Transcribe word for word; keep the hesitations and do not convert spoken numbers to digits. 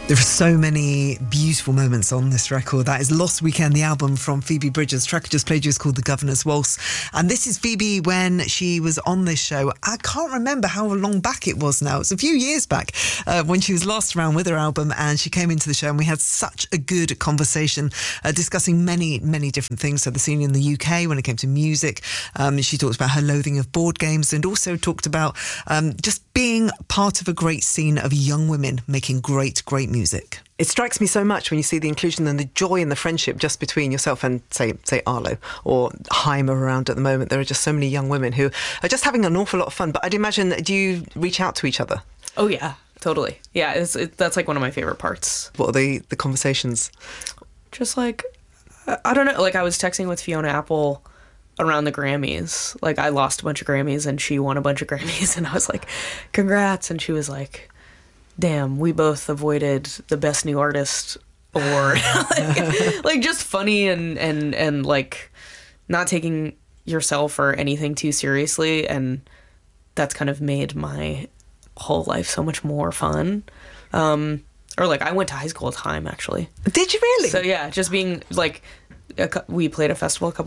There are so many beautiful moments on this record. That is Lost Weekend, the album from Phoebe Bridgers. The track I just played you is called The Governor's Waltz. And this is Phoebe when she was on this show. I can't remember how long back it was now. It's a few years back uh, when she was last around with her album, and she came into the show and we had such a good conversation uh, discussing many, many different things. So the scene in the U K when it came to music. Um, she talked about her loathing of board games and also talked about um, just being part of a great scene of young women making great, great music. Music. It strikes me so much when you see the inclusion and the joy and the friendship just between yourself and, say, say Arlo or Haim around at the moment. There are just so many young women who are just having an awful lot of fun. But I'd imagine, do you reach out to each other? Oh, yeah, totally. Yeah, it's, it, that's like one of my favorite parts. What are the, the conversations? Just like, I don't know, like I was texting with Fiona Apple around the Grammys. Like I lost a bunch of Grammys and she won a bunch of Grammys. And I was like, congrats. And she was like, damn, we both avoided the Best New Artist award. like, like just funny and, and, and like not taking yourself or anything too seriously. And that's kind of made my whole life so much more fun. Um, or like I went to high school with Haim, actually. Did you really? So yeah, just being like, a, we played a festival a couple